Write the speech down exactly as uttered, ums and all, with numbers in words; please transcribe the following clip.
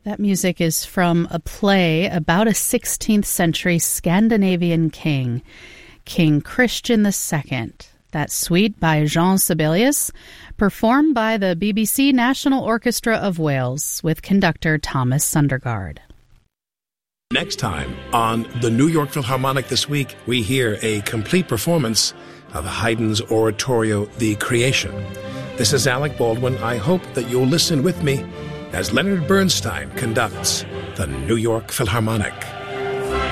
That music is from a play about a sixteenth century Scandinavian king, King Christian the Second. That suite by Jean Sibelius, performed by the B B C National Orchestra of Wales with conductor Thomas Sundergaard. Next time on the New York Philharmonic This Week, we hear a complete performance of Haydn's oratorio, The Creation. This is Alec Baldwin. I hope that you'll listen with me as Leonard Bernstein conducts the New York Philharmonic.